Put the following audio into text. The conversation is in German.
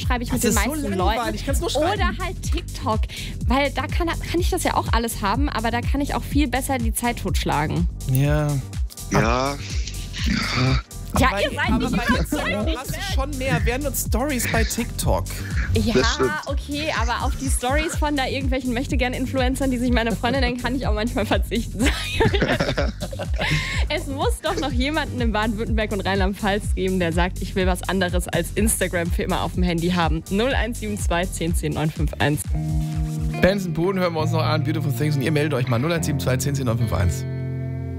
schreibe ich mit den meisten Leuten. Ich kann's nur schreiben. Oder halt TikTok, weil da kann ich das ja auch alles haben, aber da kann ich auch viel besser die Zeit totschlagen. Ja. Ja. Ja, ihr seid nicht überzeugt. Hast du schon mehr? Werden uns Stories bei TikTok? Ja, Das stimmt. okay, aber auf die Stories von da irgendwelchen Möchtegern-Influencern, die sich meine Freundin nennen, kann ich auch manchmal verzichten. Es muss doch noch jemanden in Baden-Württemberg und Rheinland-Pfalz geben, der sagt, ich will was anderes als Instagram für immer auf dem Handy haben. 0172 10 10 951. Benson Boden hören wir uns noch an. Beautiful Things. Und ihr meldet euch mal 0172 10 10 951.